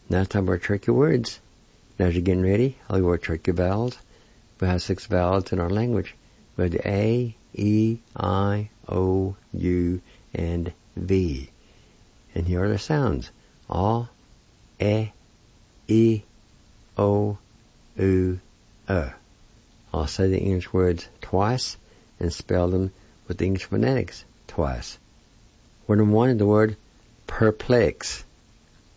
Now it's time for tricky words. Now as you're getting ready, I'll go over tricky vowels. We have 6 vowels in our language. We have the A, E, I, O, U, and V. And here are the sounds. A, E, O, U, I'll say the English words twice and spell them with the English phonetics twice. Word number 1 is the word perplex.